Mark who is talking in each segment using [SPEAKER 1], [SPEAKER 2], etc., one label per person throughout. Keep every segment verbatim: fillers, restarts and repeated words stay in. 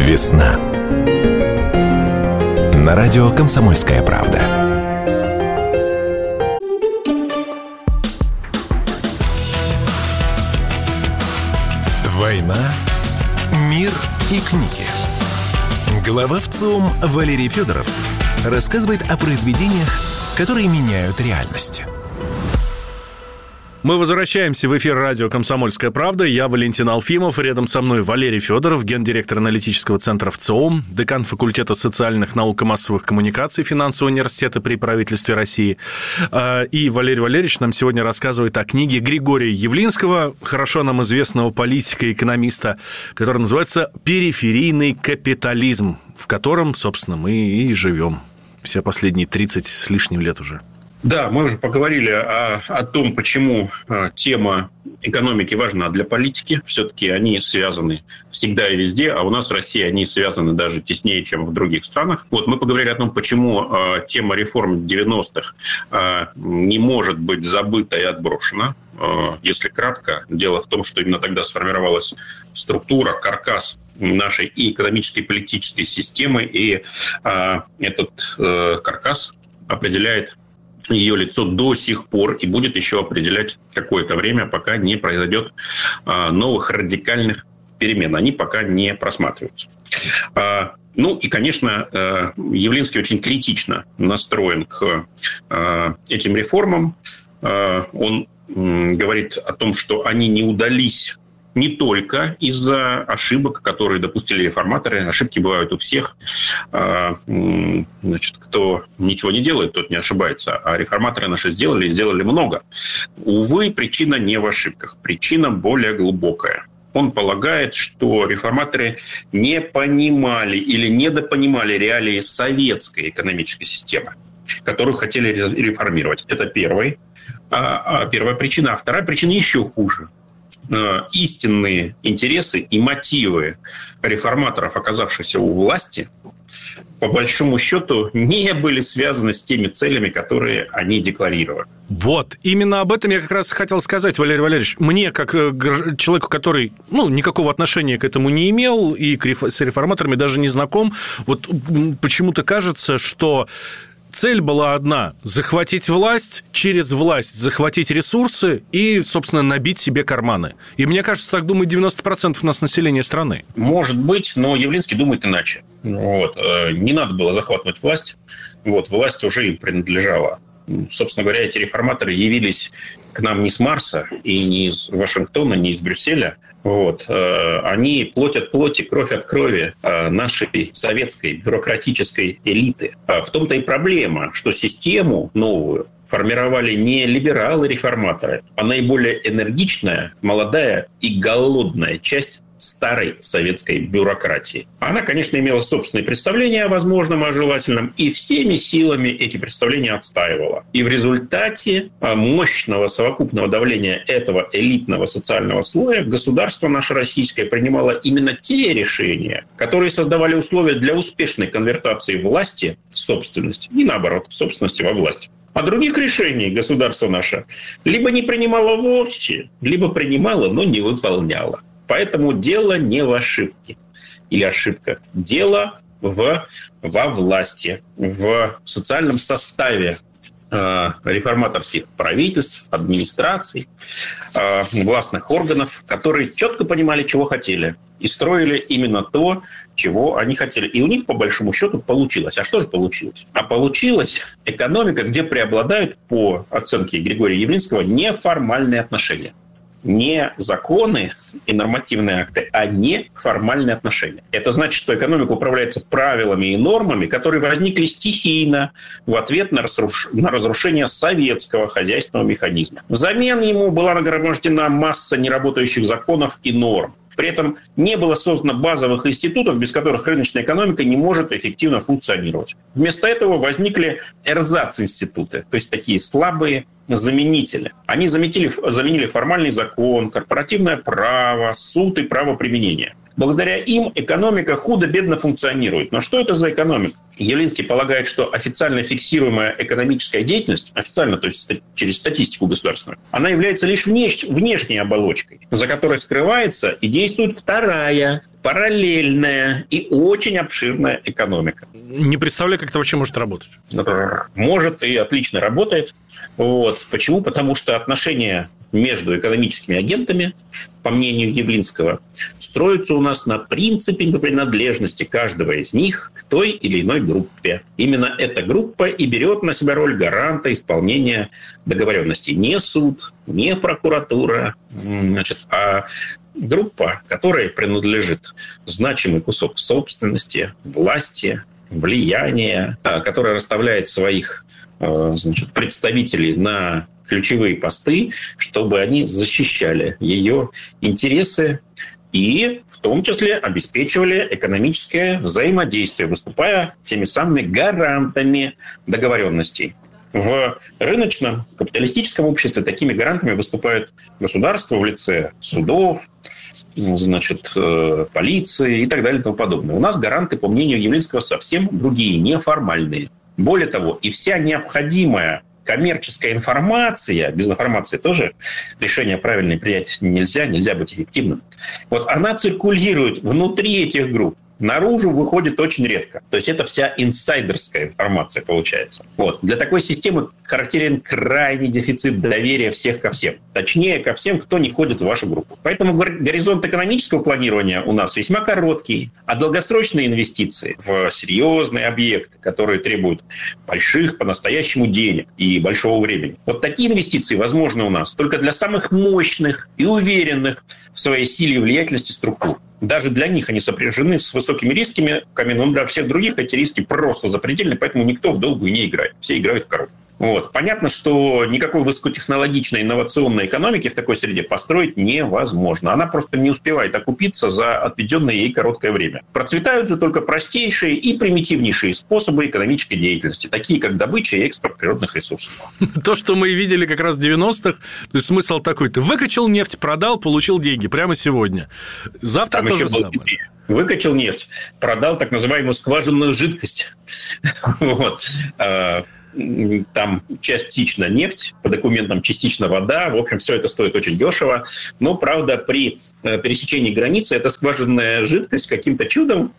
[SPEAKER 1] Весна. На радио «Комсомольская правда». Война, мир и книги. Глава ВЦИОМ Валерий Федоров рассказывает о произведениях, которые меняют реальность.
[SPEAKER 2] Мы возвращаемся в эфир радио «Комсомольская правда». Я Валентин Алфимов. Рядом со мной Валерий Федоров, гендиректор аналитического центра ВЦИОМ, декан факультета социальных наук и массовых коммуникаций Финансового университета при правительстве России. И Валерий Валерьевич нам сегодня рассказывает о книге Григория Явлинского, хорошо нам известного политика и экономиста, которая называется «Периферийный капитализм», в котором, собственно, мы и живем все последние тридцать с лишним лет уже.
[SPEAKER 3] Да, мы уже поговорили о, о том, почему тема экономики важна для политики. Все-таки они связаны всегда и везде, а у нас в России они связаны даже теснее, чем в других странах. Вот мы поговорили о том, почему тема реформ девяностых не может быть забыта и отброшена. Если кратко, дело в том, что именно тогда сформировалась структура, каркас нашей и экономической, и политической системы, и этот каркас определяет ее лицо до сих пор и будет еще определять какое-то время, пока не произойдет новых радикальных перемен. Они пока не просматриваются. Ну и, конечно, Явлинский очень критично настроен к этим реформам. Он говорит о том, что они не удались не только из-за ошибок, которые допустили реформаторы. Ошибки бывают у всех. Значит, кто ничего не делает, тот не ошибается. А реформаторы наши сделали и сделали много. Увы, причина не в ошибках. Причина более глубокая. Он полагает, что реформаторы не понимали или недопонимали реалии советской экономической системы, которую хотели реформировать. Это первый, первая причина. А вторая причина еще хуже. Истинные интересы и мотивы реформаторов, оказавшихся у власти, по большому счету не были связаны с теми целями, которые они декларировали.
[SPEAKER 2] Вот, именно об этом я как раз хотел сказать, Валерий Валерьевич. Мне, как человеку, который ну, никакого отношения к этому не имел и с реформаторами даже не знаком, вот почему-то кажется, что цель была одна – захватить власть, через власть захватить ресурсы и, собственно, набить себе карманы. И мне кажется, так думает девяносто процентов у нас населения страны.
[SPEAKER 3] Может быть, но Явлинский думает иначе. Вот. Не надо было захватывать власть. Вот. Власть уже им принадлежала. Собственно говоря, эти реформаторы явились к нам не с Марса и не из Вашингтона, не из Брюсселя. Вот. Они плоть от плоти, кровь от крови нашей советской бюрократической элиты. В том-то и проблема, что систему новую формировали не либералы-реформаторы, а наиболее энергичная, молодая и голодная часть старой советской бюрократии. Она, конечно, имела собственные представления о возможном и о желательном, и всеми силами эти представления отстаивала. И в результате мощного совокупного давления этого элитного социального слоя государство наше российское принимало именно те решения, которые создавали условия для успешной конвертации власти в собственность и, наоборот, собственности во власть. А других решений государство наше либо не принимало вовсе, либо принимало, но не выполняло. Поэтому дело не в ошибке или ошибках. Дело в, во власти, в социальном составе э, реформаторских правительств, администраций, э, властных органов, которые четко понимали, чего хотели, и строили именно то, чего они хотели. И у них, по большому счету, получилось. А что же получилось? А получилась экономика, где преобладают, по оценке Григория Явлинского, неформальные отношения. Не законы и нормативные акты, а неформальные отношения. Это значит, что экономика управляется правилами и нормами, которые возникли стихийно в ответ на, разруш... на разрушение советского хозяйственного механизма. Взамен ему была нагромождена масса неработающих законов и норм. При этом не было создано базовых институтов, без которых рыночная экономика не может эффективно функционировать. Вместо этого возникли эрзац-институты, то есть такие слабые заменители. Они заменили, заменили формальный закон, корпоративное право, суд и правоприменение. Благодаря им экономика худо-бедно функционирует. Но что это за экономика? Явлинский полагает, что официально фиксируемая экономическая деятельность, официально, то есть через статистику государственную, она является лишь внеш- внешней оболочкой, за которой скрывается и действует вторая, параллельная и очень обширная экономика.
[SPEAKER 2] Не представляю, как это вообще может работать.
[SPEAKER 3] Может и отлично работает. Вот. Почему? Потому что отношения между экономическими агентами, по мнению Явлинского, строятся у нас на принципе принадлежности каждого из них к той или иной группе. Именно эта группа и берет на себя роль гаранта исполнения договоренностей. Не суд, не прокуратура, значит, а группа, которой принадлежит значимый кусок собственности, власти, влияния, которая расставляет своих, значит, представителей на ключевые посты, чтобы они защищали ее интересы и в том числе обеспечивали экономическое взаимодействие, выступая теми самыми гарантами договоренностей. В рыночном капиталистическом обществе такими гарантами выступают государства в лице судов, значит, полиции и так далее и тому подобное. У нас гаранты, по мнению Явлинского, совсем другие, неформальные. Более того, и вся необходимая коммерческая информация, без информации тоже решение правильное принять нельзя, нельзя быть эффективным. Вот она циркулирует внутри этих групп. Наружу выходит очень редко. То есть это вся инсайдерская информация получается. Вот. Для такой системы характерен крайний дефицит доверия всех ко всем. Точнее, ко всем, кто не входит в вашу группу. Поэтому горизонт экономического планирования у нас весьма короткий. А долгосрочные инвестиции в серьезные объекты, которые требуют больших по-настоящему денег и большого времени. Вот такие инвестиции возможны у нас только для самых мощных и уверенных в своей силе и влиятельности структур. Даже для них они сопряжены с высокими рисками, но для всех других эти риски просто запредельны, поэтому никто в долгую не играет. Все играют в короткую. Вот. Понятно, что никакой высокотехнологичной инновационной экономики в такой среде построить невозможно. Она просто не успевает окупиться за отведенное ей короткое время. Процветают же только простейшие и примитивнейшие способы экономической деятельности, такие как добыча и экспорт природных ресурсов.
[SPEAKER 2] То, что мы видели как раз в девяностых, то есть смысл такой: ты выкачал нефть, продал, получил деньги прямо сегодня. Завтра
[SPEAKER 3] Там
[SPEAKER 2] то же
[SPEAKER 3] было...
[SPEAKER 2] самое.
[SPEAKER 3] Выкачал нефть, продал так называемую скважинную жидкость. Вот. Там частично нефть, по документам частично вода. В общем, все это стоит очень дешево. Но, правда, при пересечении границы эта скважинная жидкость каким-то чудом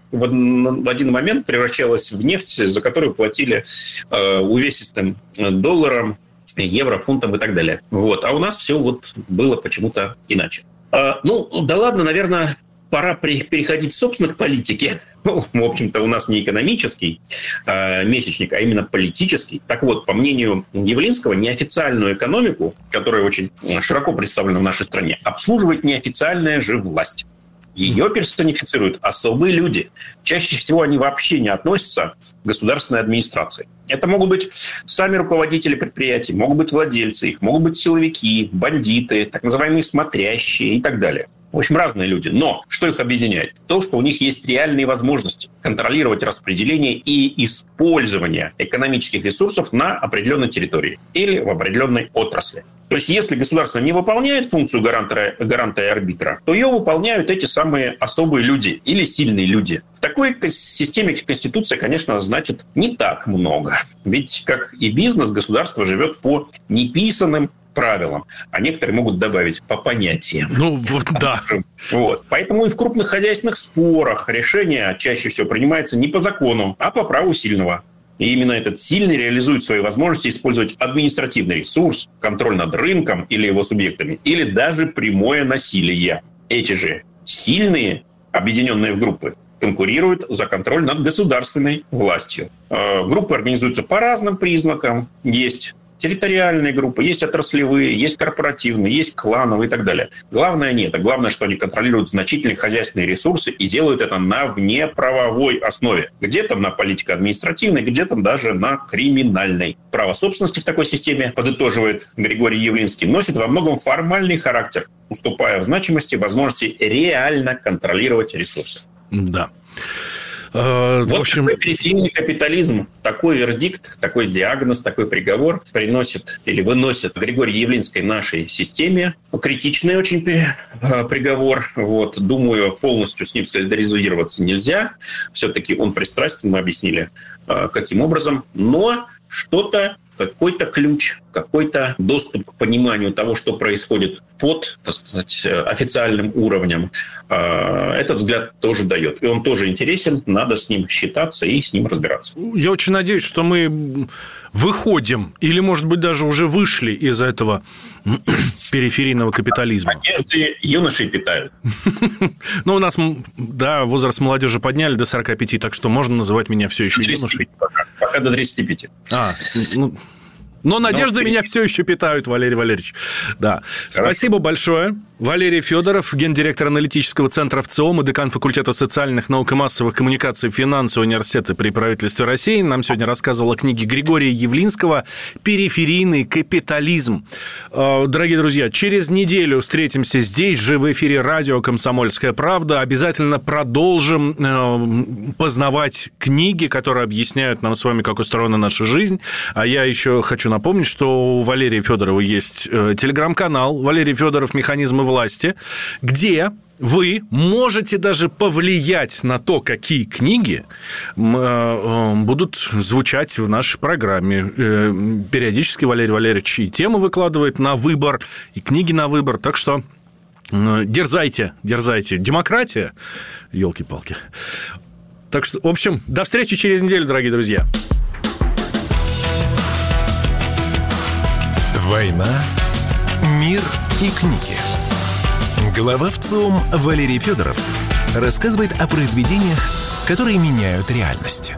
[SPEAKER 3] в один момент превращалась в нефть, за которую платили увесистым долларом, евро, фунтом и так далее. Вот. А у нас все вот было почему-то иначе. Ну, да ладно, наверное... Пора переходить, собственно, к политике. Ну, в общем-то, у нас не экономический э, месячник, а именно политический. Так вот, по мнению Явлинского, неофициальную экономику, которая очень широко представлена в нашей стране, обслуживает неофициальная же власть. Ее персонифицируют особые люди. Чаще всего они вообще не относятся к государственной администрации. Это могут быть сами руководители предприятий, могут быть владельцы их, могут быть силовики, бандиты, так называемые смотрящие и так далее. В общем, разные люди. Но что их объединяет? То, что у них есть реальные возможности контролировать распределение и использование экономических ресурсов на определенной территории или в определенной отрасли. То есть, если государство не выполняет функцию гаранта, гаранта и арбитра, то ее выполняют эти самые особые люди или сильные люди. В такой системе Конституция, конечно, значит не так много. Ведь, как и бизнес, государство живет по неписанным правилам, а некоторые могут добавить по понятиям.
[SPEAKER 2] Ну, вот да.
[SPEAKER 3] Вот. Поэтому и в крупных хозяйственных спорах решение чаще всего принимается не по закону, а по праву сильного. И именно этот сильный реализует свои возможности использовать административный ресурс, контроль над рынком или его субъектами, или даже прямое насилие. Эти же сильные, объединенные в группы, конкурируют за контроль над государственной властью. Группы организуются по разным признакам. Есть территориальные группы, есть отраслевые, есть корпоративные, есть клановые и так далее. Главное не это. Главное, что они контролируют значительные хозяйственные ресурсы и делают это на внеправовой основе. Где-то на политико-административной, где-то даже на криминальной. Право собственности в такой системе, подытоживает Григорий Явлинский, носит во многом формальный характер, уступая в значимости возможности реально контролировать ресурсы.
[SPEAKER 2] Да.
[SPEAKER 3] Э, вот в общем... такой периферийный капитализм, такой вердикт, такой диагноз, такой приговор приносит или выносит Григорий Явлинский нашей системе. Критичный очень приговор. Вот. Думаю, полностью с ним солидаризироваться нельзя. Все-таки он пристрастен, мы объяснили, каким образом. Но что-то, какой-то ключ, какой-то доступ к пониманию того, что происходит под, так сказать, официальным уровнем, этот взгляд тоже дает. И он тоже интересен, надо с ним считаться и с ним разбираться.
[SPEAKER 2] Я очень надеюсь, что мы выходим, или, может быть, даже уже вышли из этого периферийного капитализма.
[SPEAKER 3] Надежды юношей питают.
[SPEAKER 2] Ну, у нас, да, возраст молодежи подняли до сорока пяти, так что можно называть меня все еще юношей.
[SPEAKER 3] Пока до тридцати пяти.
[SPEAKER 2] А, ну... Но надежды Но... меня все еще питают, Валерий Валерьевич. Да. Спасибо большое. Валерий Федоров, гендиректор аналитического центра ВЦИОМ и декан факультета социальных наук и массовых коммуникаций финансового университета при правительстве России, нам сегодня рассказывал о книге Григория Явлинского «Периферийный капитализм». Дорогие друзья, через неделю встретимся здесь же, в эфире радио «Комсомольская правда». Обязательно продолжим познавать книги, которые объясняют нам с вами, как устроена наша жизнь. А я еще хочу напомнить, что у Валерия Федорова есть телеграм-канал «Валерий Федоров. Механизмы власти», где вы можете даже повлиять на то, какие книги будут звучать в нашей программе. Периодически Валерий Валерьевич и темы выкладывает на выбор, и книги на выбор. Так что дерзайте, дерзайте. Демократия, елки-палки. Так что, в общем, до встречи через неделю, дорогие друзья.
[SPEAKER 1] «Война, мир и книги». Глава ВЦИОМ Валерий Федоров рассказывает о произведениях, которые меняют реальность.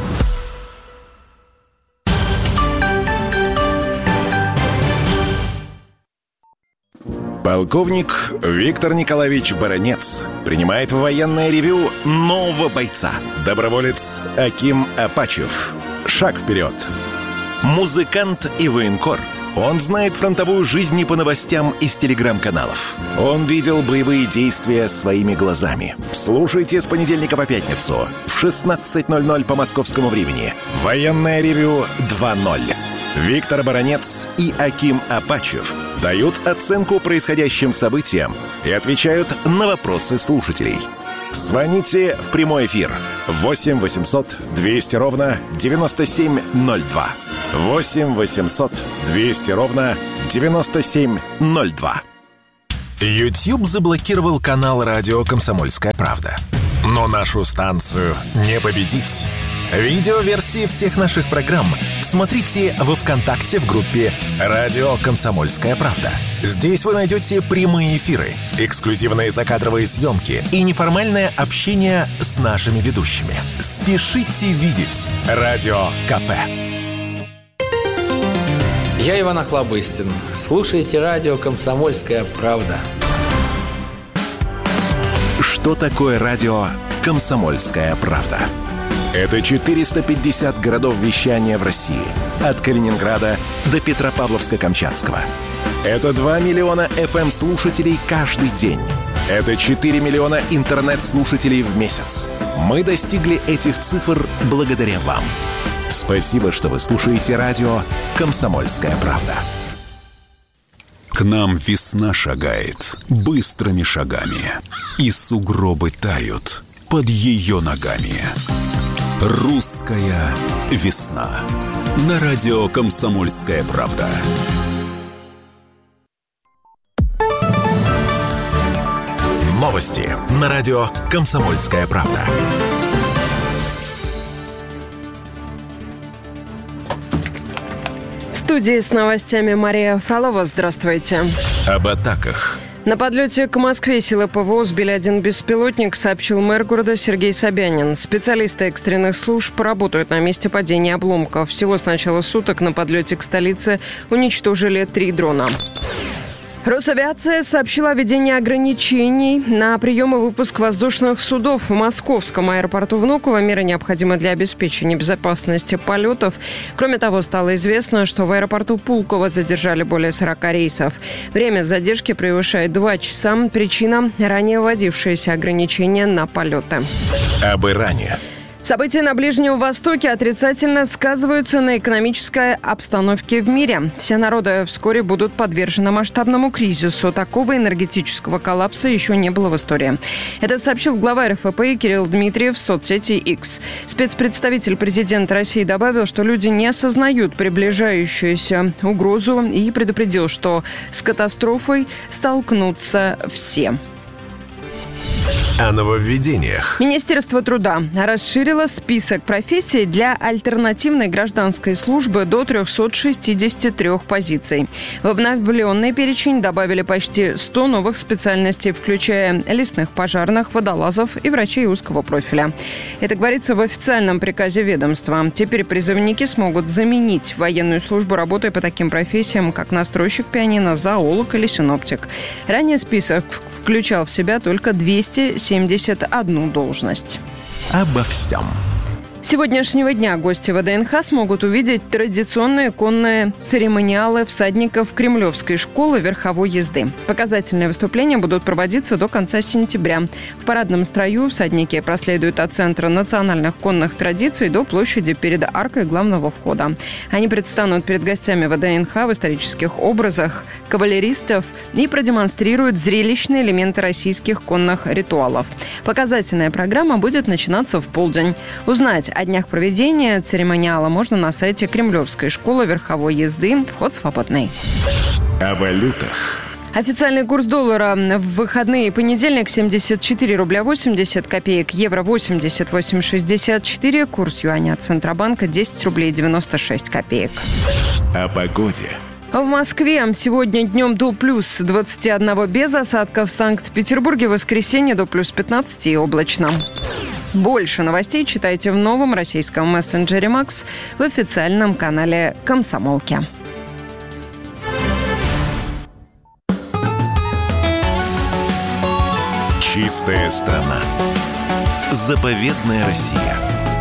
[SPEAKER 1] Полковник Виктор Николаевич Баранец принимает в военное ревью нового бойца. Доброволец Аким Апачев. Шаг вперед. Музыкант и военкор. Он знает фронтовую жизнь не по новостям из телеграм-каналов. Он видел боевые действия своими глазами. Слушайте с понедельника по пятницу в шестнадцать ноль ноль по московскому времени. Военное ревью два ноль. Виктор Баранец и Аким Апачев дают оценку происходящим событиям и отвечают на вопросы слушателей. Звоните в прямой эфир восемь восемьсот двести ровно девяносто семь ноль два. восемь восемьсот двести ровно девяносто семь ноль два. YouTube заблокировал канал радио «Комсомольская правда». Но нашу станцию не победить. Видеоверсии всех наших программ смотрите во ВКонтакте в группе «Радио Комсомольская правда». Здесь вы найдете прямые эфиры, эксклюзивные закадровые съемки и неформальное общение с нашими ведущими. Спешите видеть Радио КП.
[SPEAKER 4] Я Иван Охлобыстин. Слушайте радио «Комсомольская правда».
[SPEAKER 1] Что такое радио «Комсомольская правда»? Это четыреста пятьдесят городов вещания в России. От Калининграда до Петропавловска-Камчатского. Это два миллиона эф эм-слушателей каждый день. Это четыре миллиона интернет-слушателей в месяц. Мы достигли этих цифр благодаря вам. Спасибо, что вы слушаете радио «Комсомольская правда».
[SPEAKER 5] К нам весна шагает быстрыми шагами, и сугробы тают под ее ногами. Русская весна. На радио «Комсомольская правда».
[SPEAKER 1] Новости на радио «Комсомольская правда».
[SPEAKER 6] В студии с новостями Мария Фролова. Здравствуйте.
[SPEAKER 1] Об атаках.
[SPEAKER 6] На подлете к Москве силы ПВО сбили один беспилотник, сообщил мэр города Сергей Собянин. Специалисты экстренных служб работают на месте падения обломков. Всего с начала суток на подлете к столице уничтожили три дрона. Росавиация сообщила о введении ограничений на прием и выпуск воздушных судов в московском аэропорту Внуково. Меры необходимы для обеспечения безопасности полетов. Кроме того, стало известно, что в аэропорту Пулково задержали более сорока рейсов. Время задержки превышает два часа. Причина – ранее вводившиеся ограничения на полеты.
[SPEAKER 1] Об Иране.
[SPEAKER 6] События на Ближнем Востоке отрицательно сказываются на экономической обстановке в мире. Все народы вскоре будут подвержены масштабному кризису. Такого энергетического коллапса еще не было в истории. Это сообщил глава эр эф пэ Кирилл Дмитриев в соцсети X. Спецпредставитель президента России добавил, что люди не осознают приближающуюся угрозу и предупредил, что с катастрофой столкнутся все.
[SPEAKER 1] О нововведениях.
[SPEAKER 6] Министерство труда расширило список профессий для альтернативной гражданской службы до триста шестьдесят три позиций. В обновленный перечень добавили почти сто новых специальностей, включая лесных пожарных, водолазов и врачей узкого профиля. Это говорится в официальном приказе ведомства. Теперь призывники смогут заменить военную службу, работая по таким профессиям, как настройщик пианино, зоолог или синоптик. Ранее список включал в себя только двести семьдесят одну должность.
[SPEAKER 1] Обо всем.
[SPEAKER 6] С сегодняшнего дня гости вэ дэ эн ха смогут увидеть традиционные конные церемониалы всадников Кремлевской школы верховой езды. Показательные выступления будут проводиться до конца сентября. В парадном строю всадники проследуют от Центра национальных конных традиций до площади перед аркой главного входа. Они предстанут перед гостями вэ дэ эн ха в исторических образах кавалеристов и продемонстрируют зрелищные элементы российских конных ритуалов. Показательная программа будет начинаться в полдень. Узнать о днях проведения церемониала можно на сайте Кремлевской школы верховой езды. Вход свободный.
[SPEAKER 1] О валютах.
[SPEAKER 6] Официальный курс доллара в выходные понедельник семьдесят четыре рубля восемьдесят копеек, евро восемьдесят восемь шестьдесят четыре, курс юаня от Центробанка десять рублей девяносто шесть копеек.
[SPEAKER 1] О погоде.
[SPEAKER 6] В Москве сегодня днем до плюс двадцати одного без осадков. В Санкт-Петербурге в воскресенье до плюс пятнадцати и облачно. Больше новостей читайте в новом российском мессенджере Макс в официальном канале «Комсомолки».
[SPEAKER 1] Чистая страна. Заповедная Россия.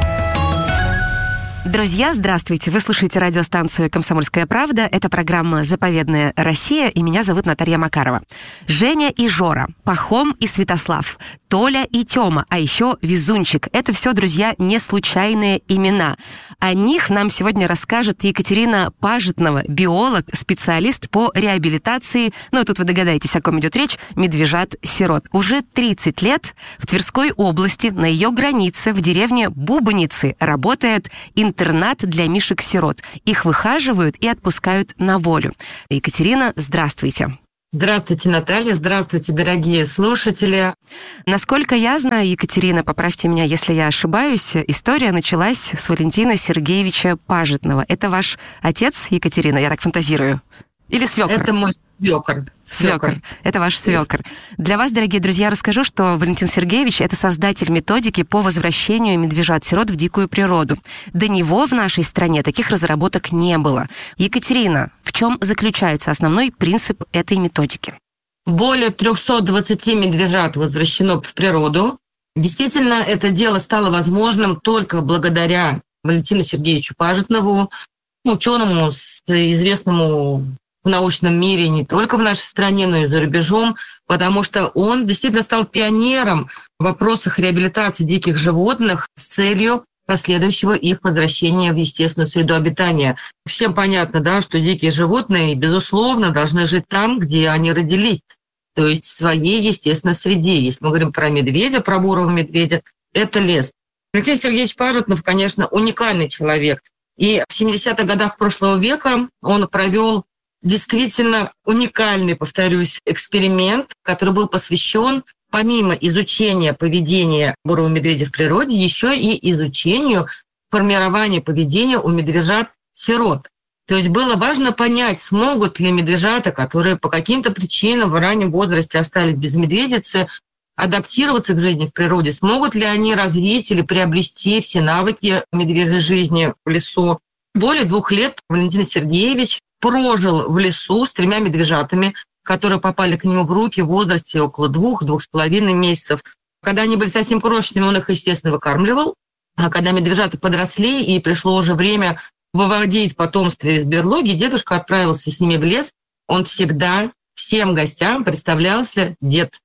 [SPEAKER 7] Друзья, здравствуйте. Вы слушаете радиостанцию «Комсомольская правда». Это программа «Заповедная Россия», и меня зовут Наталья Макарова. Женя и Жора, Пахом и Святослав, Толя и Тёма, а еще Везунчик. Это все, друзья, не случайные имена. О них нам сегодня расскажет Екатерина Пажетнова, биолог, специалист по реабилитации, ну, тут вы догадаетесь, о ком идет речь, медвежат-сирот. Уже тридцать лет в Тверской области, на ее границе, в деревне Бубницы, работает интернат для мишек-сирот. Их выхаживают и отпускают на волю. Екатерина, здравствуйте.
[SPEAKER 8] Здравствуйте, Наталья. Здравствуйте, дорогие слушатели.
[SPEAKER 7] Насколько я знаю, Екатерина, поправьте меня, если я ошибаюсь, история началась с Валентина Сергеевича Пажетнова. Это ваш отец, Екатерина, я так фантазирую? Или свекр?
[SPEAKER 8] Это мой свекр.
[SPEAKER 7] Свекр. Это ваш свекр. Для вас, дорогие друзья, расскажу, что Валентин Сергеевич – это создатель методики по возвращению медвежат-сирот в дикую природу. До него в нашей стране таких разработок не было. Екатерина, в чем заключается основной принцип этой методики?
[SPEAKER 8] Более триста двадцать медвежат возвращено в природу. Действительно, это дело стало возможным только благодаря Валентину Сергеевичу Пажетнову, ученому, известному в научном мире не только в нашей стране, но и за рубежом, потому что он действительно стал пионером в вопросах реабилитации диких животных с целью последующего их возвращения в естественную среду обитания. Всем понятно, да, что дикие животные, безусловно, должны жить там, где они родились, то есть в своей естественной среде. Если мы говорим про медведя, про бурого медведя, это лес. Алексей Сергеевич Пажетнов, конечно, уникальный человек. И в семидесятых годах прошлого века он провел действительно уникальный, повторюсь, эксперимент, который был посвящен, помимо изучения поведения бурого медведя в природе, еще и изучению формирования поведения у медвежат-сирот. То есть было важно понять, смогут ли медвежата, которые по каким-то причинам в раннем возрасте остались без медведицы, адаптироваться к жизни в природе, смогут ли они развить или приобрести все навыки медвежьей жизни в лесу. Более двух лет Валентин Сергеевич прожил в лесу с тремя медвежатами, которые попали к нему в руки в возрасте около двух-двух с половиной месяцев. Когда они были совсем крошечными, он их, естественно, выкармливал. А когда медвежата подросли и пришло уже время выводить потомство из берлоги, дедушка отправился с ними в лес. Он всегда всем гостям представлялся дед.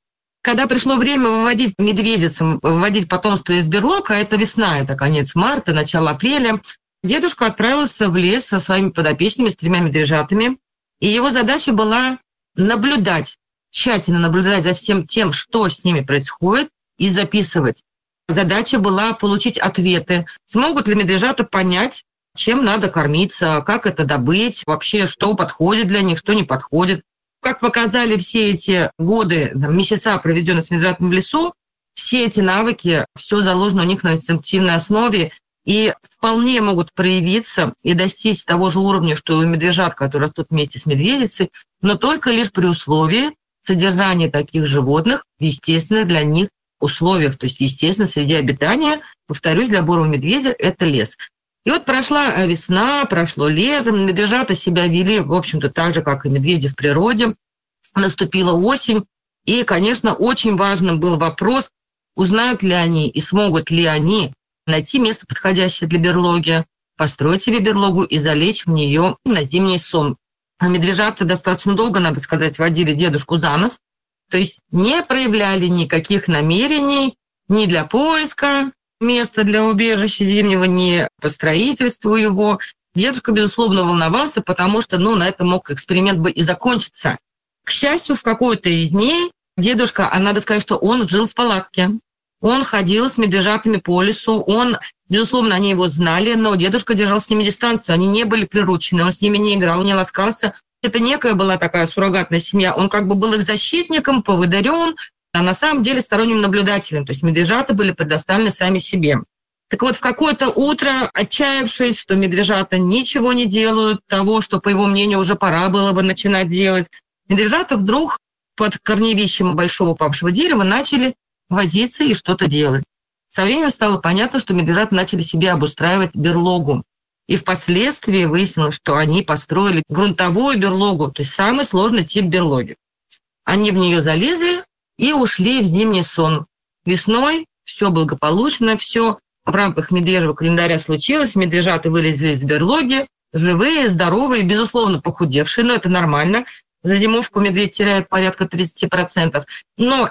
[SPEAKER 8] Когда пришло время выводить медведицам, выводить потомство из берлог, а это весна, это конец марта, начало апреля, дедушка отправился в лес со своими подопечными, с тремя медвежатами, и его задача была наблюдать, тщательно наблюдать за всем тем, что с ними происходит, и записывать. Задача была получить ответы, смогут ли медвежата понять, чем надо кормиться, как это добыть, вообще, что подходит для них, что не подходит. Как показали все эти годы, месяца, проведенные с медвежатами в лесу, все эти навыки, все заложено у них на инстинктивной основе и вполне могут проявиться и достичь того же уровня, что у медвежат, которые растут вместе с медведицей, но только лишь при условии содержания таких животных в естественных для них условиях, то есть, естественно, среди обитания, повторюсь, для бурого медведя это лес. И вот прошла весна, прошло лето, медвежата себя вели, в общем-то, так же, как и медведи в природе. Наступила осень, и, конечно, очень важным был вопрос, узнают ли они и смогут ли они найти место, подходящее для берлоги, построить себе берлогу и залечь в нее на зимний сон. А медвежата достаточно долго, надо сказать, водили дедушку за нос, то есть не проявляли никаких намерений ни для поиска места для убежища зимнего, ни по строительству его. Дедушка, безусловно, волновался, потому что, ну, на этом мог эксперимент бы и закончиться. К счастью, в какой-то из дней дедушка, а надо сказать, что он жил в палатке. Он ходил с медвежатами по лесу, он, безусловно, они его знали, но дедушка держал с ними дистанцию, они не были приручены, он с ними не играл, не ласкался. Это некая была такая суррогатная семья, он как бы был их защитником, поводырем, а на самом деле сторонним наблюдателем. То есть медвежата были предоставлены сами себе. Так вот, в какое-то утро, отчаявшись, что медвежата ничего не делают, того, что, по его мнению, уже пора было бы начинать делать, медвежата вдруг под корневищем большого упавшего дерева начали возиться и что-то делать. Со временем стало понятно, что медвежата начали себе обустраивать берлогу. И впоследствии выяснилось, что они построили грунтовую берлогу, то есть самый сложный тип берлоги. Они в нее залезли и ушли в зимний сон. Весной все благополучно, все в рамках медвежьего календаря случилось. Медвежата вылезли из берлоги, живые, здоровые, безусловно, похудевшие, но это нормально. За зимовку медведь теряет порядка тридцать процентов. Но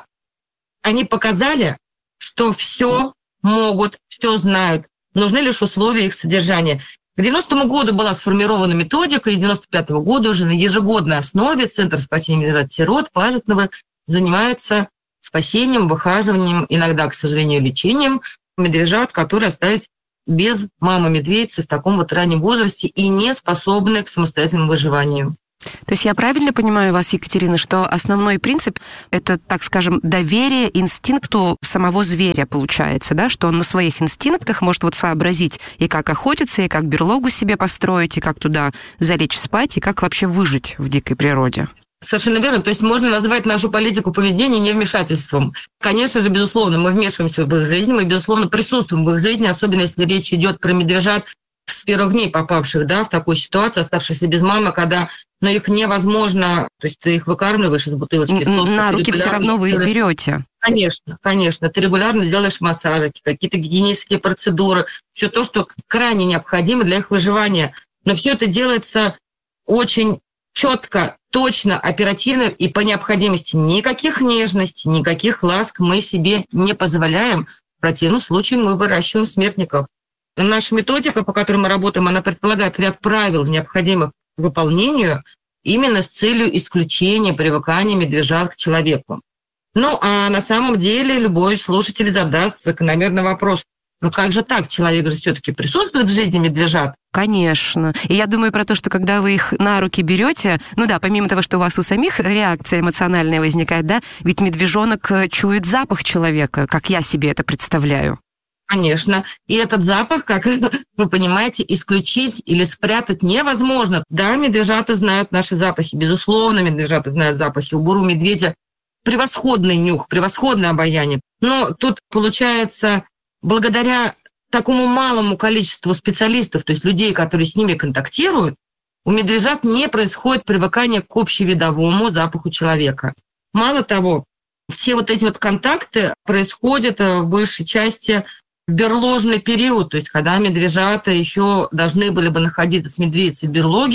[SPEAKER 8] они показали, что все могут, все знают. Нужны лишь условия их содержания. К девяностому году была сформирована методика, и с девяносто пятого года уже на ежегодной основе Центр спасения медвежат-сирот Пажитного занимаются спасением, выхаживанием, иногда, к сожалению, лечением медвежат, которые остались без мамы-медведицы в таком вот раннем возрасте и не способны к самостоятельному выживанию.
[SPEAKER 7] То есть я правильно понимаю вас, Екатерина, что основной принцип – это, так скажем, доверие инстинкту самого зверя, получается, да? Что он на своих инстинктах может вот сообразить и как охотиться, и как берлогу себе построить, и как туда залечь спать, и как вообще выжить в дикой природе.
[SPEAKER 8] Совершенно верно. То есть можно назвать нашу политику поведения невмешательством. Конечно же, безусловно, мы вмешиваемся в их жизнь, мы, безусловно, присутствуем в их жизни, особенно если речь идет про медвежат с первых дней попавших, да, в такую ситуацию, оставшихся без мамы, когда, ну, их невозможно, то есть ты их выкармливаешь из бутылочки.
[SPEAKER 7] На руки все равно вы их берете.
[SPEAKER 8] Конечно, конечно. Ты регулярно делаешь массажи, какие-то гигиенические процедуры, все то, что крайне необходимо для их выживания. Но все это делается очень четко, точно, оперативно и по необходимости. Никаких нежностей, никаких ласк мы себе не позволяем. В противном случае мы выращиваем смертников. Наша методика, по которой мы работаем, она предполагает ряд правил, необходимых к выполнению, именно с целью исключения привыкания медвежат к человеку. Ну, а на самом деле любой слушатель задаст закономерный вопрос. Ну как же так? Человек же все-таки присутствует в жизни медвежат.
[SPEAKER 7] Конечно. И я думаю про то, что когда вы их на руки берете, ну да, помимо того, что у вас у самих реакция эмоциональная возникает, да, ведь медвежонок чует запах человека, как я себе это представляю.
[SPEAKER 8] Конечно. И этот запах, как вы понимаете, исключить или спрятать невозможно. Да, медвежата знают наши запахи. Безусловно, медвежата знают запахи. У бурого медведя превосходный нюх, превосходное обоняние. Но тут получается, благодаря такому малому количеству специалистов, то есть людей, которые с ними контактируют, у медвежат не происходит привыкание к общевидовому запаху человека. Мало того, все вот эти вот контакты происходят в большей части в берложный период, то есть когда медвежата еще должны были бы находиться с медведицей в берлоге,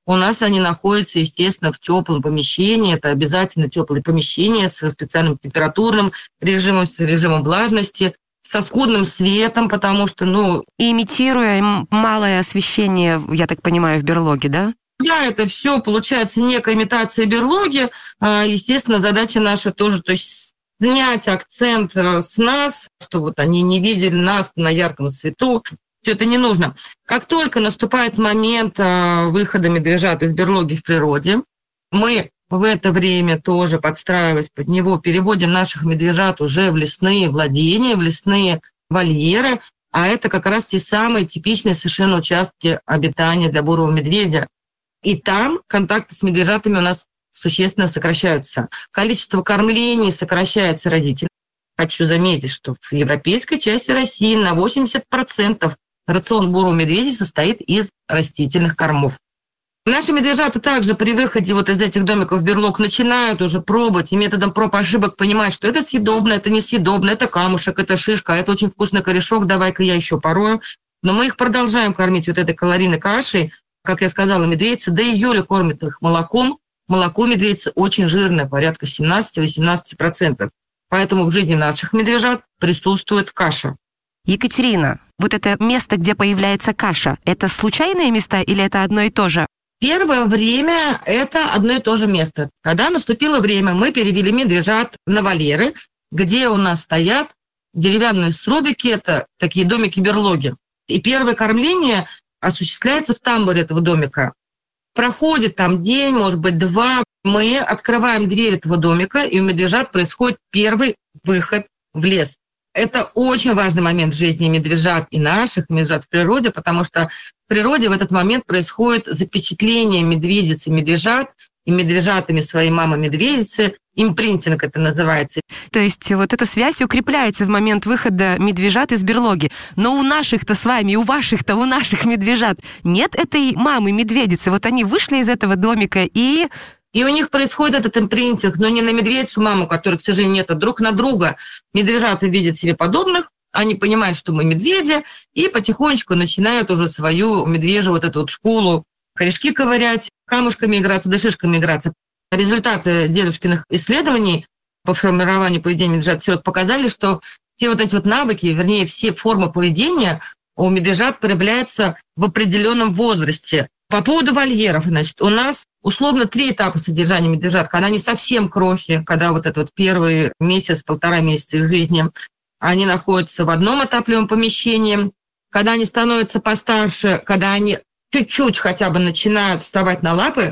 [SPEAKER 8] У нас они находятся, естественно, в теплом помещении. Это обязательно теплое помещение со специальным температурным режимом, с режимом влажности, со скудным светом, потому что, ну...
[SPEAKER 7] И имитируя малое освещение, я так понимаю, в берлоге, да?
[SPEAKER 8] Да, это все получается некая имитация берлоги. Естественно, задача наша тоже, то есть снять акцент с нас, что вот они не видели нас на ярком свету. Все это не нужно. Как только наступает момент выхода медвежат из берлоги в природе, мы в это время тоже, подстраиваясь под него, переводим наших медвежат уже в лесные владения, в лесные вольеры, а это как раз те самые типичные совершенно участки обитания для бурого медведя. И там контакты с медвежатами у нас существенно сокращаются. Количество кормлений сокращается родителям. Хочу заметить, что в европейской части России на восемьдесят процентов рацион бурого медведя состоит из растительных кормов. Наши медвежата также при выходе вот из этих домиков в берлог начинают уже пробовать и методом проб и ошибок понимать, что это съедобно, это несъедобно, это камушек, это шишка, это очень вкусный корешок, давай-ка я еще порою. Но мы их продолжаем кормить вот этой калорийной кашей. Как я сказала, медведицы, да и Юля кормит их молоком. Молоко медведицы очень жирное, порядка семнадцать-восемнадцать процентов. Поэтому в жизни наших медвежат присутствует каша.
[SPEAKER 7] Екатерина, вот это место, где появляется каша, это случайные места или это одно и то же?
[SPEAKER 8] Первое время это одно и то же место. Когда наступило время, мы перевели медвежат на вольеры, где у нас стоят деревянные срубики, это такие домики-берлоги. И первое кормление осуществляется в тамбуре этого домика. Проходит там день, может быть, два. Мы открываем дверь этого домика, и у медвежат происходит первый выход в лес. Это очень важный момент в жизни медвежат и наших медвежат в природе, потому что в природе в этот момент происходит запечатление медведиц и медвежат, и медвежатами своей мамы-медведицы, импринтинг это называется.
[SPEAKER 7] То есть вот эта связь укрепляется в момент выхода медвежат из берлоги. Но у наших-то с вами, у ваших-то, у наших медвежат нет этой мамы-медведицы. Вот они вышли из этого домика и...
[SPEAKER 8] И у них происходит этот импринтинг, но не на медведицу маму, которой, к сожалению, нет, а друг на друга. Медвежата видят себе подобных, они понимают, что мы медведи, и потихонечку начинают уже свою медвежью вот эту вот школу корешки ковырять, камушками играться, да шишками играться. Результаты дедушкиных исследований по формированию поведения медвежат-сирот показали, что все вот эти вот навыки, вернее, все формы поведения у медвежат проявляются в определенном возрасте. По поводу вольеров, значит, у нас условно три этапа содержания медвежат, когда они совсем крохи, когда вот этот вот первый месяц, полтора месяца их жизни, они находятся в одном отапливаемом помещении. Когда они становятся постарше, когда они чуть-чуть хотя бы начинают вставать на лапы,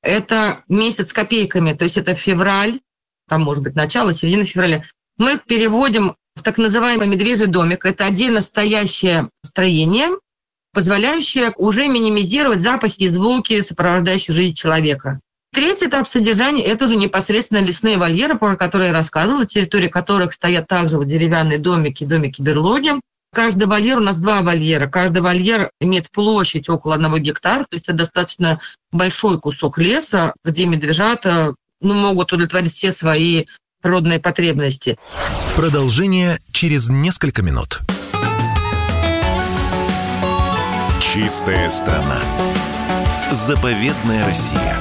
[SPEAKER 8] это месяц с копейками, то есть это февраль, там может быть начало, середина февраля. Мы их переводим в так называемый медвежий домик. Это отдельно стоящее строение, позволяющее уже минимизировать запахи и звуки, сопровождающие жизнь человека. Третий этап содержания – это уже непосредственно лесные вольеры, про которые я рассказывала, на территории которых стоят также вот деревянные домики, домики-берлоги. Каждый вольер, у нас два вольера, каждый вольер имеет площадь около одного гектара, то есть это достаточно большой кусок леса, где медвежата ну, могут удовлетворить все свои природные потребности.
[SPEAKER 1] Продолжение через несколько минут. Чистая страна. Заповедная Россия.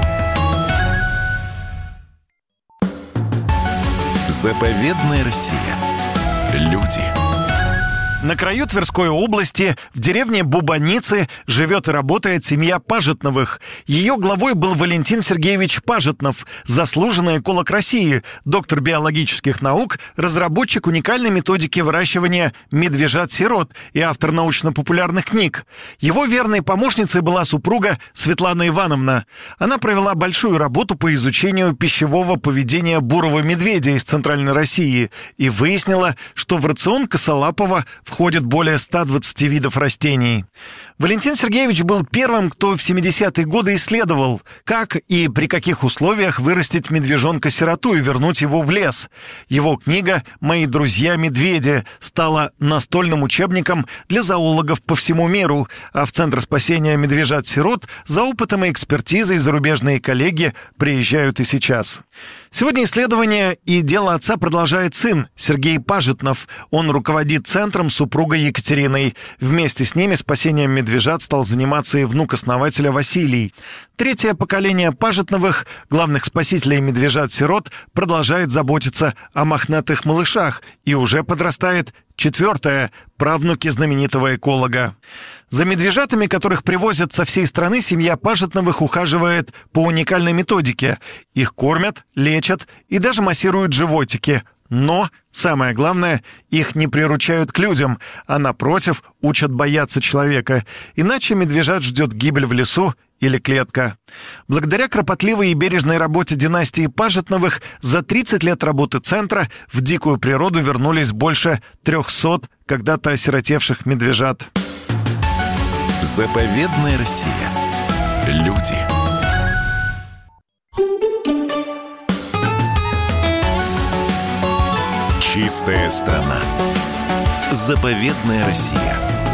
[SPEAKER 1] Заповедная Россия. Люди.
[SPEAKER 9] На краю Тверской области, в деревне Бубаницы, живет и работает семья Пажетновых. Ее главой был Валентин Сергеевич Пажетнов, заслуженный эколог России, доктор биологических наук, разработчик уникальной методики выращивания медвежат-сирот и автор научно-популярных книг. Его верной помощницей была супруга Светлана Ивановна. Она провела большую работу по изучению пищевого поведения бурого медведя из Центральной России и выяснила, что в рацион косолапого входит более ста двадцати видов растений. Валентин Сергеевич был первым, кто в семидесятые годы исследовал, как и при каких условиях вырастить медвежонка-сироту и вернуть его в лес. Его книга «Мои друзья-медведи» стала настольным учебником для зоологов по всему миру, а в Центр спасения медвежат-сирот за опытом и экспертизой зарубежные коллеги приезжают и сейчас. Сегодня исследование и дело отца продолжает сын Сергей Пажетнов. Он руководит центром с супругой Екатериной. Вместе с ними спасением медведей медвежат стал заниматься и внук основателя Василий. Третье поколение Пажетновых, главных спасителей медвежат-сирот, продолжает заботиться о мохнатых малышах, и уже подрастает четвертое, правнуки знаменитого эколога. За медвежатами, которых привозят со всей страны, семья Пажетновых ухаживает по уникальной методике. Их кормят, лечат и даже массируют животики. Но, самое главное, их не приручают к людям, а напротив, учат бояться человека. Иначе медвежат ждет гибель в лесу или клетка. Благодаря кропотливой и бережной работе династии Пажетновых за тридцать лет работы центра в дикую природу вернулись больше трехсот когда-то осиротевших медвежат.
[SPEAKER 1] Заповедная Россия. Люди. Чистая страна. Заповедная Россия.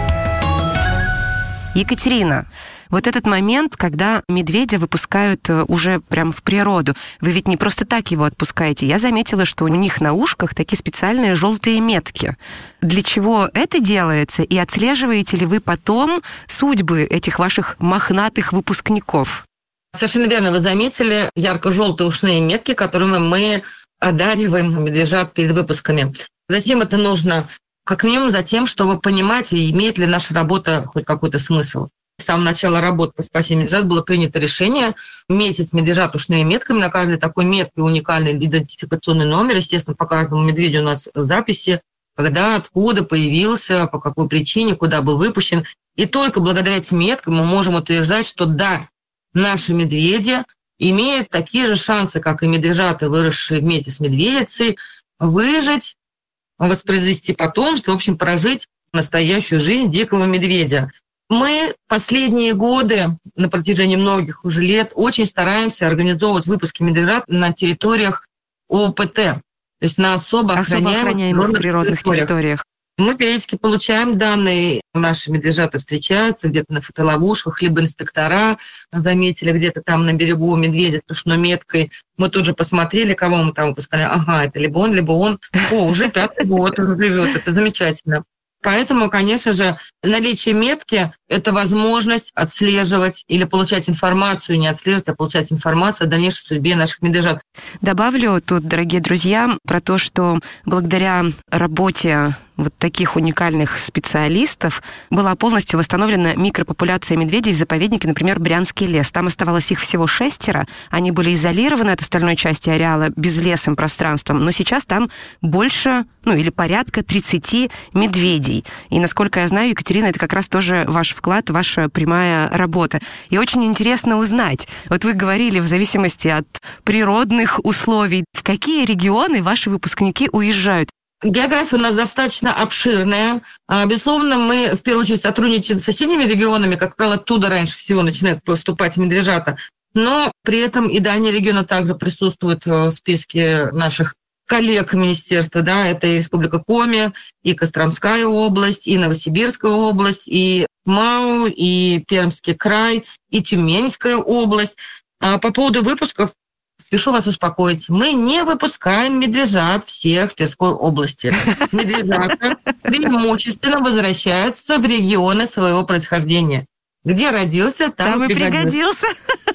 [SPEAKER 7] Екатерина, вот этот момент, когда медведя выпускают уже прям в природу, вы ведь не просто так его отпускаете. Я заметила, что у них на ушках такие специальные желтые метки. Для чего это делается? И отслеживаете ли вы потом судьбы этих ваших мохнатых выпускников?
[SPEAKER 8] Совершенно верно, вы заметили ярко-желтые ушные метки, которыми мы одариваем медвежат перед выпусками. Зачем это нужно? Как минимум за тем, чтобы понимать, имеет ли наша работа хоть какой-то смысл. С самого начала работы по спасению медвежат было принято решение метить медвежат ушными метками. На каждой такой метке уникальный идентификационный номер. Естественно, по каждому медведю у нас записи, когда, откуда появился, по какой причине, куда был выпущен. И только благодаря этим меткам мы можем утверждать, что да, наши медведи имеют такие же шансы, как и медвежата, выросшие вместе с медведицей, выжить, воспроизвести потомство, в общем, прожить настоящую жизнь дикого медведя. Мы последние годы, на протяжении многих уже лет, очень стараемся организовывать выпуски медвежат на территориях ОПТ, то есть на особо,
[SPEAKER 7] особо охраняемых, охраняемых природных территориях. территориях.
[SPEAKER 8] Мы периодически получаем данные, наши медвежата встречаются где-то на фотоловушках, либо инспектора заметили где-то там на берегу медведя с ушной меткой. Мы тут же посмотрели, кого мы там выпускали. Ага, это либо он, либо он. О, уже пятый год он живет, это замечательно. Поэтому, конечно же, наличие метки – это возможность отслеживать или получать информацию, не отслеживать, а получать информацию о дальнейшей судьбе наших медвежат.
[SPEAKER 7] Добавлю тут, дорогие друзья, про то, что благодаря работе вот таких уникальных специалистов была полностью восстановлена микропопуляция медведей в заповеднике, например, Брянский лес. Там оставалось их всего шестеро, они были изолированы от остальной части ареала безлесым пространством, но сейчас там больше, ну или порядка тридцати медведей. И, насколько я знаю, Екатерина, это как раз тоже ваш вклад, ваша прямая работа. И очень интересно узнать, вот вы говорили, в зависимости от природных условий, в какие регионы ваши выпускники уезжают?
[SPEAKER 8] География у нас достаточно обширная. Безусловно, мы в первую очередь сотрудничаем с соседними регионами, как правило, оттуда раньше всего начинают поступать медвежата. Но при этом и дальние регионы также присутствуют в списке наших коллег министерства. Да, это и Республика Коми, и Костромская область, и Новосибирская область, и МАУ, и Пермский край, и Тюменская область. А по поводу выпусков, спешу вас успокоить, мы не выпускаем медвежат всех в Тверской области. Медвежата преимущественно возвращаются в регионы своего происхождения. Где родился, там,
[SPEAKER 7] там и пригодился.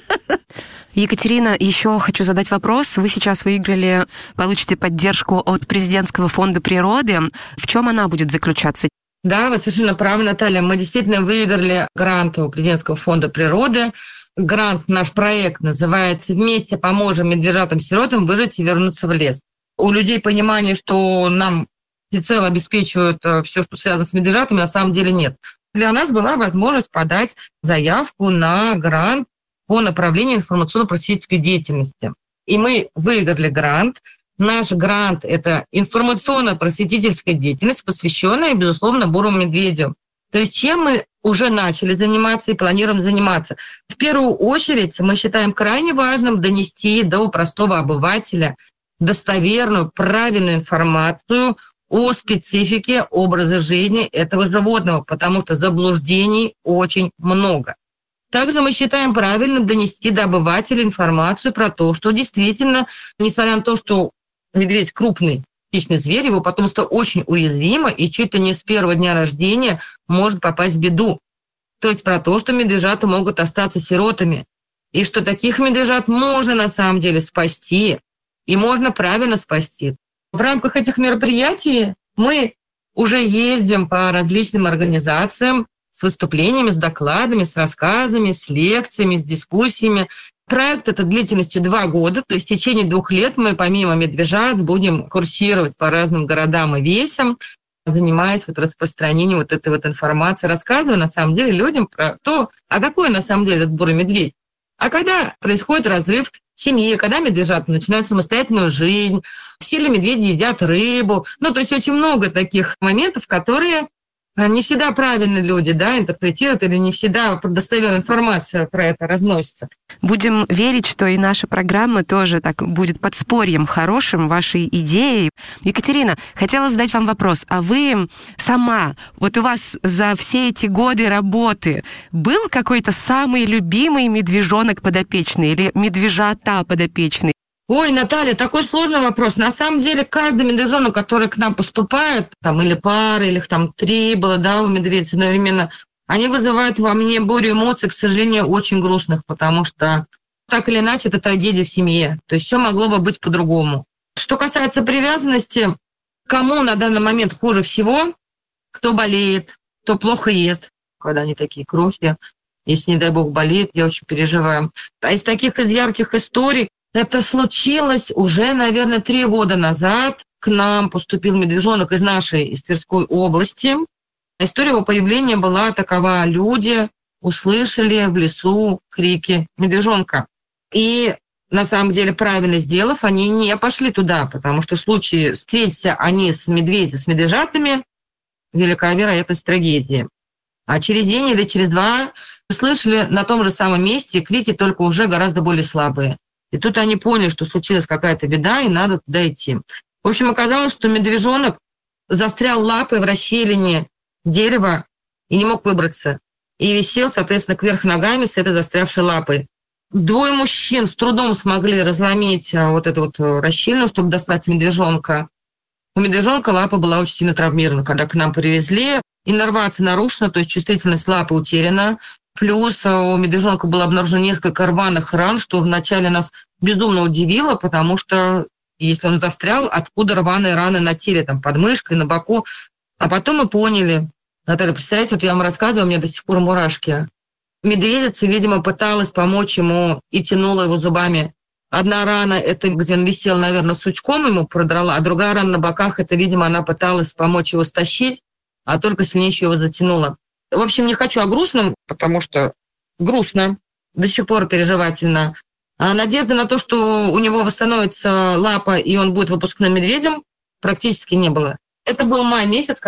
[SPEAKER 7] Екатерина, еще хочу задать вопрос. Вы сейчас выиграли, получите поддержку от Президентского фонда природы. В чем она будет заключаться?
[SPEAKER 8] Да, вы совершенно правы, Наталья. Мы действительно выиграли грант у Президентского фонда природы. Грант, наш проект называется «Вместе поможем медвежатам-сиротам выжить и вернуться в лес». У людей понимание, что нам всецело обеспечивают все, что связано с медвежатами, на самом деле нет. Для нас была возможность подать заявку на грант по направлению информационно-просветительской деятельности. И мы выиграли грант. Наш грант – это информационно-просветительская деятельность, посвященная, безусловно, бурому медведю. То есть чем мы уже начали заниматься и планируем заниматься? В первую очередь мы считаем крайне важным донести до простого обывателя достоверную, правильную информацию о специфике образа жизни этого животного, потому что заблуждений очень много. Также мы считаем правильным донести до обывателя информацию про то, что действительно, несмотря на то, что медведь крупный хищный зверь, его потомство очень уязвимо и чуть ли не с первого дня рождения может попасть в беду. То есть про то, что медвежата могут остаться сиротами. И что таких медвежат можно на самом деле спасти. И можно правильно спасти. В рамках этих мероприятий мы уже ездим по различным организациям с выступлениями, с докладами, с рассказами, с лекциями, с дискуссиями. Проект этот длительностью два года, то есть в течение двух лет мы помимо медвежат будем курсировать по разным городам и весям, занимаясь вот распространением вот этой вот информации, рассказывая на самом деле людям про то, а какой на самом деле этот бурый медведь. А когда происходит разрыв семьи, когда медвежата начинают самостоятельную жизнь, все ли медведи едят рыбу. Ну, то есть очень много таких моментов, которые не всегда правильно люди, да, интерпретируют, или не всегда достоверная информация про это разносится.
[SPEAKER 7] Будем верить, что и наша программа тоже так будет подспорьем хорошим вашей идеей. Екатерина, хотела задать вам вопрос. А вы сама, вот у вас за все эти годы работы был какой-то самый любимый медвежонок подопечный или медвежата подопечный?
[SPEAKER 8] Ой, Наталья, такой сложный вопрос. На самом деле, каждый медвежонок, который к нам поступает, там или пара, или их там три было, да, у медведей одновременно, они вызывают во мне бурю эмоций, к сожалению, очень грустных, потому что так или иначе это трагедия в семье. То есть все могло бы быть по-другому. Что касается привязанности, кому на данный момент хуже всего, кто болеет, кто плохо ест, когда они такие крохи, если, не дай бог, болеет, я очень переживаю. А из таких из ярких историй, это случилось уже, наверное, три года назад. К нам поступил медвежонок из нашей, из Тверской области. История его появления была такова. Люди услышали в лесу крики медвежонка. И, на самом деле, правильно сделав, они не пошли туда, потому что в случае встретиться они с медведями, с медвежатами, велика вероятность трагедии. А через день или через два услышали на том же самом месте крики, только уже гораздо более слабые. И тут они поняли, что случилась какая-то беда, и надо туда идти. В общем, оказалось, что медвежонок застрял лапой в расщелине дерева и не мог выбраться. И висел, соответственно, кверх ногами с этой застрявшей лапой. Двое мужчин с трудом смогли разломить вот эту вот расщелину, чтобы достать медвежонка. У медвежонка лапа была очень сильно травмирована. Когда к нам привезли, иннервация нарушена, то есть чувствительность лапы утеряна. Плюс у медвежонка было обнаружено несколько рваных ран, что вначале нас безумно удивило, потому что если он застрял, откуда рваные раны на теле, там, под мышкой, на боку. А потом мы поняли. Наталья, представляете, вот я вам рассказывала, у меня до сих пор мурашки. Медведица, видимо, пыталась помочь ему и тянула его зубами. Одна рана, это где он висел, наверное, сучком ему продрала, а другая рана на боках, это, видимо, она пыталась помочь его стащить, а только сильнее еще его затянула. В общем, не хочу о грустном, потому что грустно, до сих пор переживательно. А надежды на то, что у него восстановится лапа и он будет выпускным медведем, практически не было. Это был май месяц,